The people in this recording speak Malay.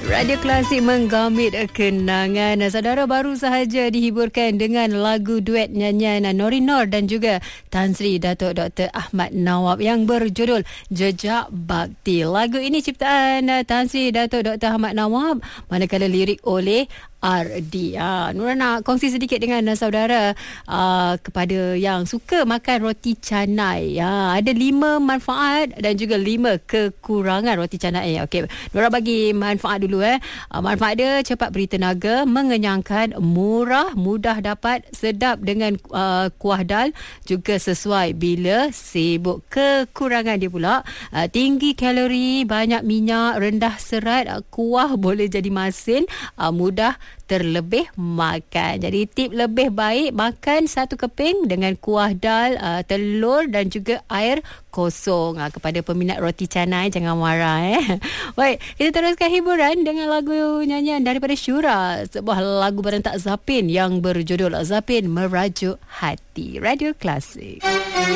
Radio Klasik menggamit kenangan. Saudara baru sahaja dihiburkan dengan lagu duet nyanyian Nori Nor dan juga Tan Sri Datuk Dr. Ahmad Nawab yang berjudul Jejak Bakti. Lagu ini ciptaan Tan Sri Datuk Dr. Ahmad Nawab, manakala lirik oleh RD. Nura nak kongsi sedikit dengan saudara kepada yang suka makan roti canai. Ada 5 manfaat dan juga 5 kekurangan roti canai. Okey, Nura bagi manfaat dulu. Manfaat dia cepat beri tenaga, mengenyangkan, murah, mudah dapat, sedap dengan kuah dal, juga sesuai bila sibuk. Kekurangan dia pula tinggi kalori, banyak minyak, rendah serat, kuah boleh jadi masin, mudah terlebih makan. Jadi tip lebih baik makan 1 keping dengan kuah dal, telur dan juga air kosong. Kepada peminat roti canai jangan marah. Baik, kita teruskan hiburan dengan lagu nyanyian daripada Syura, sebuah lagu berentak Zapin yang berjudul Zapin Merajuk Hati. Radio Klasik.